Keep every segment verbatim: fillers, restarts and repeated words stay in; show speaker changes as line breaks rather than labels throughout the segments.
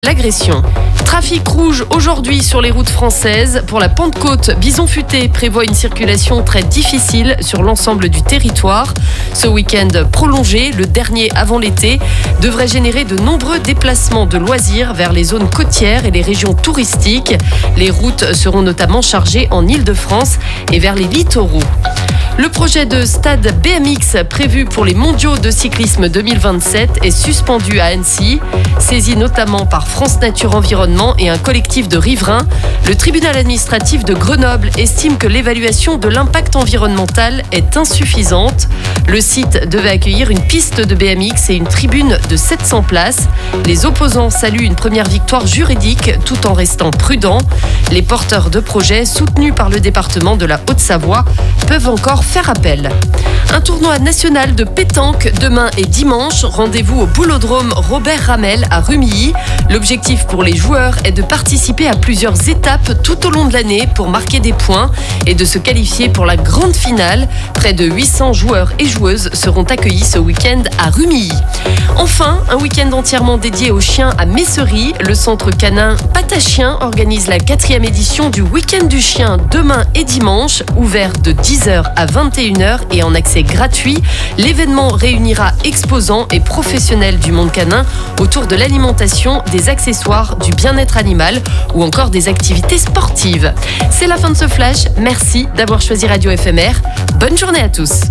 L'agression. Trafic rouge aujourd'hui sur les routes françaises. Pour la Pentecôte, Bison Futé prévoit une circulation très difficile sur l'ensemble du territoire. Ce week-end prolongé, le dernier avant l'été, devrait générer de nombreux déplacements de loisirs vers les zones côtières et les régions touristiques. Les routes seront notamment chargées en Île-de-France et vers les littoraux. Le projet de stade B M X prévu pour les mondiaux de cyclisme deux mille vingt-sept est suspendu à Annecy. Saisi notamment par France Nature Environnement et un collectif de riverains, le tribunal administratif de Grenoble estime que l'évaluation de l'impact environnemental est insuffisante. Le site devait accueillir une piste de B M X et une tribune de sept cents places. Les opposants saluent une première victoire juridique tout en restant prudents. Les porteurs de projets, soutenus par le département de la Haute-Savoie, peuvent encore faire appel. Un tournoi national de pétanque demain et dimanche. Rendez-vous au boulodrome Robert Ramel à Rumilly. L'objectif pour les joueurs est de participer à plusieurs étapes tout au long de l'année pour marquer des points et de se qualifier pour la grande finale. Près de huit cents joueurs et joueuses seront accueillis ce week-end à Rumilly. Enfin, un week-end entièrement dédié aux chiens à Messery. Le centre canin Patachien organise la quatrième édition du Week-end du chien demain et dimanche, ouvert de dix heures à vingt et une heures et en accès gratuit. L'événement réunira exposants et professionnels du monde canin autour de l'alimentation, des accessoires, du bien-être animal ou encore des activités sportives. C'est la fin de ce flash. Merci d'avoir choisi Radio F M R. Bonne journée à tous.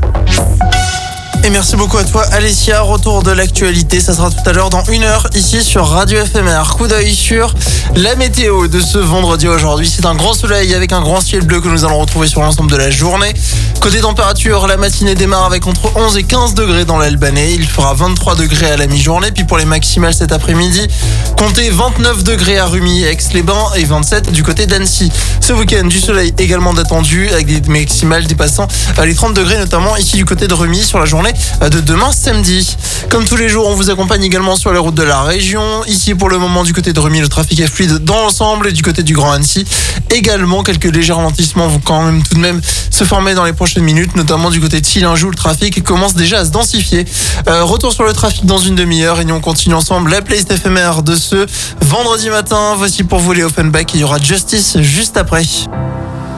Et merci beaucoup à toi Alessia, retour de l'actualité, ça sera tout à l'heure dans une heure ici sur Radio F M R. Coup d'œil sur la météo de ce vendredi aujourd'hui, c'est un grand soleil avec un grand ciel bleu que nous allons retrouver sur l'ensemble de la journée. Côté température, la matinée démarre avec entre onze et quinze degrés dans l'Albanais, il fera vingt-trois degrés à la mi-journée, puis pour les maximales cet après-midi, comptez vingt-neuf degrés à Rumilly, Aix-les-Bains et vingt-sept du côté d'Annecy. Ce week-end, du soleil également attendu avec des maximales dépassant les trente degrés, notamment ici du côté de Rumilly sur la journée de demain samedi. Comme tous les jours, on vous accompagne également sur les routes de la région. Ici, pour le moment, du côté de Rumilly, le trafic est fluide dans l'ensemble et du côté du Grand Annecy également. Quelques légers ralentissements vont quand même tout de même se former dans les prochaines minutes, notamment du côté de Sillinjou. Le trafic commence déjà à se densifier. Euh, retour sur le trafic dans une demi-heure et nous on continue ensemble la playlist F M R de ce vendredi matin. Voici pour vous les Offenbach, il y aura Justice juste après.